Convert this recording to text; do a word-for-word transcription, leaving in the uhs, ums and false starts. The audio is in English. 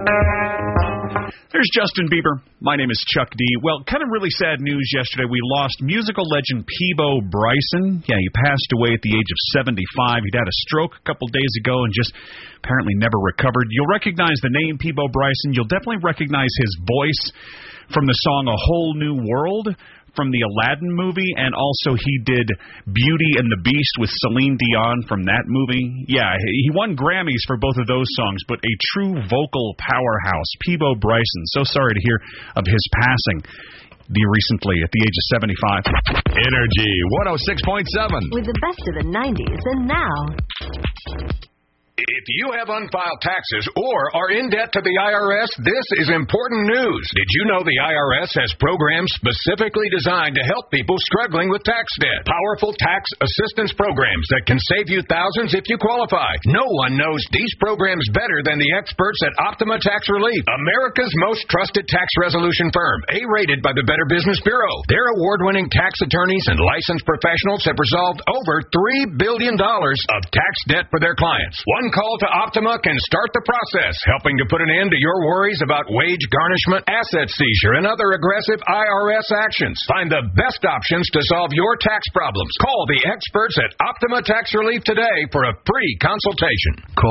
There's Justin Bieber. My name is Chuck D. Well, kind of really sad news yesterday. We lost musical legend Peabo Bryson. Yeah, he passed away at the age of seventy-five. He'd had a stroke a couple days ago and just apparently never recovered. You'll recognize the name Peabo Bryson. You'll definitely recognize his voice from the song A Whole New World from the Aladdin movie, and also he did Beauty and the Beast with Celine Dion from that movie. Yeah, he won Grammys for both of those songs, but a true vocal powerhouse, Peabo Bryson. So sorry to hear of his passing recently at the age of seventy-five. Energy one oh six point seven. With the best of the nineties and now. If you have unfiled taxes or are in debt to the I R S, this is important news. Did you know the I R S has programs specifically designed to help people struggling with tax debt? Powerful tax assistance programs that can save you thousands if you qualify. No one knows these programs better than the experts at Optima Tax Relief, America's most trusted tax resolution firm, A-rated by the Better Business Bureau. Their award-winning tax attorneys and licensed professionals have resolved over three billion dollars of tax debt for their clients. One call to Optima can start the process, helping to put an end to your worries about wage garnishment, asset seizure, and other aggressive I R S actions. Find the best options to solve your tax problems. Call the experts at Optima Tax Relief today for a free consultation. Call